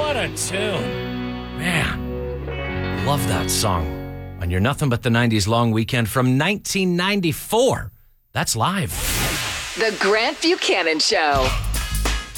What a tune. Man, love that song. On your Nothing But the 90s Long Weekend from 1994. That's live. The Grant Buchanan Show.